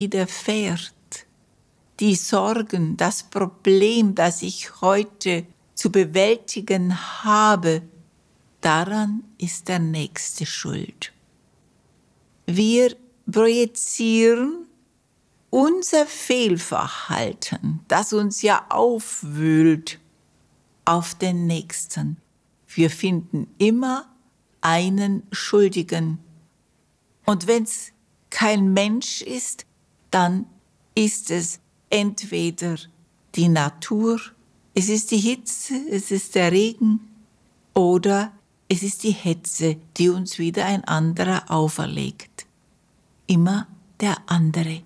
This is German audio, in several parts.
widerfährt, die Sorgen, das Problem, das ich heute zu bewältigen habe, daran ist der Nächste schuld. Wir projizieren unser Fehlverhalten, das uns ja aufwühlt, auf den Nächsten. Wir finden immer einen Schuldigen. Und wenn es kein Mensch ist, dann ist es entweder die Natur, es ist die Hitze, es ist der Regen oder es ist die Hetze, die uns wieder ein anderer auferlegt. Immer der andere.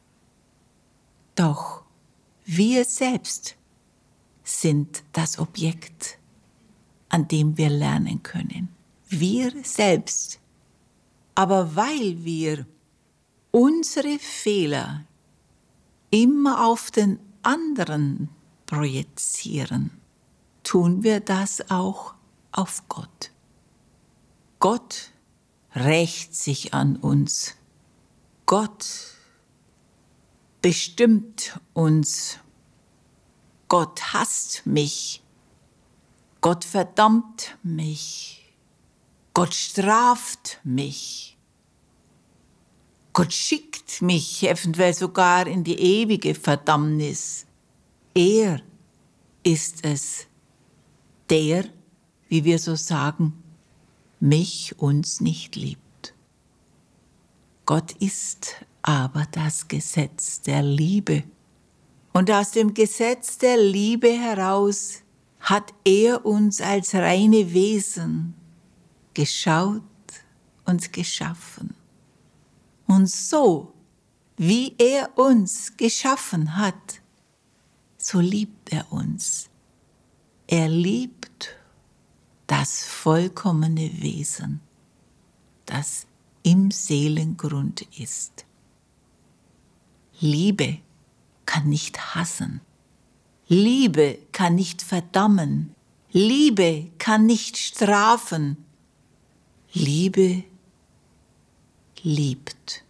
Doch wir selbst sind das Objekt, an dem wir lernen können. Wir selbst. Aber weil wir unsere Fehler immer auf den anderen projizieren, tun wir das auch auf Gott. Gott rächt sich an uns. Gott bestimmt uns. Gott hasst mich. Gott verdammt mich. Gott straft mich. Gott schickt mich eventuell sogar in die ewige Verdammnis. Er ist es, der, wie wir so sagen, uns nicht liebt. Gott ist aber das Gesetz der Liebe. Und aus dem Gesetz der Liebe heraus hat er uns als reine Wesen geschaut und geschaffen. Und so, wie er uns geschaffen hat, so liebt er uns. Er liebt das vollkommene Wesen, das im Seelengrund ist. Liebe kann nicht hassen. Liebe kann nicht verdammen. Liebe kann nicht strafen. Liebe liebt.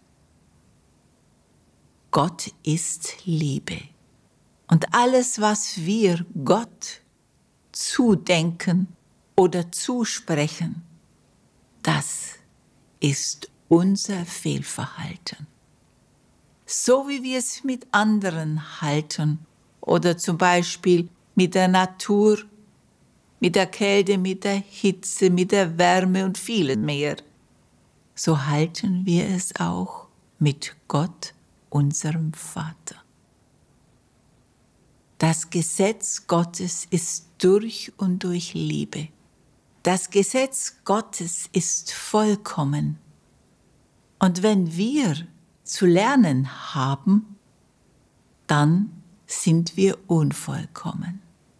Gott ist Liebe. Und alles, was wir Gott zudenken oder zusprechen, das ist unser Fehlverhalten. So wie wir es mit anderen halten oder zum Beispiel mit der Natur, mit der Kälte, mit der Hitze, mit der Wärme und vielem mehr, so halten wir es auch mit Gott, unserem Vater. Das Gesetz Gottes ist durch und durch Liebe. Das Gesetz Gottes ist vollkommen. Und wenn wir zu lernen haben, dann sind wir unvollkommen.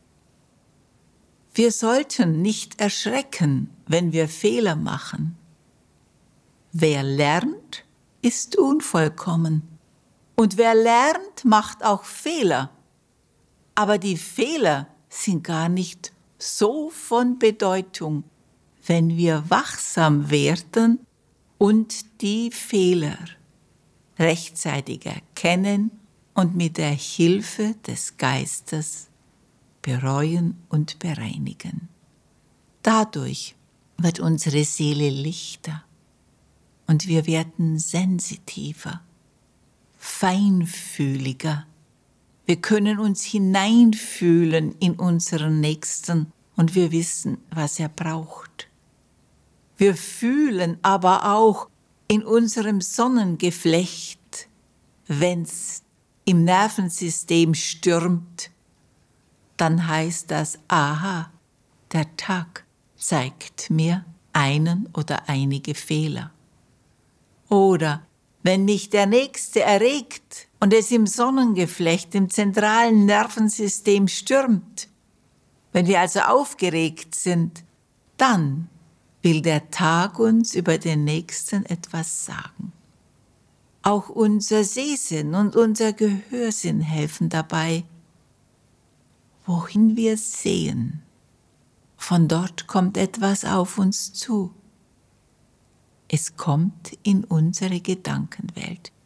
Wir sollten nicht erschrecken, wenn wir Fehler machen. Wer lernt, ist unvollkommen. Und wer lernt, macht auch Fehler. Aber die Fehler sind gar nicht so von Bedeutung, wenn wir wachsam werden und die Fehler rechtzeitig erkennen und mit der Hilfe des Geistes bereuen und bereinigen. Dadurch wird unsere Seele lichter und wir werden sensitiver, feinfühliger. Wir können uns hineinfühlen in unseren Nächsten und wir wissen, was er braucht. Wir fühlen aber auch in unserem Sonnengeflecht, wenn's im Nervensystem stürmt, dann heißt das, aha, der Tag zeigt mir einen oder einige Fehler. Oder wenn mich der Nächste erregt und es im Sonnengeflecht, im zentralen Nervensystem stürmt, wenn wir also aufgeregt sind, dann will der Tag uns über den Nächsten etwas sagen. Auch unser Sehsinn und unser Gehörsinn helfen dabei, wohin wir sehen. Von dort kommt etwas auf uns zu. Es kommt in unsere Gedankenwelt.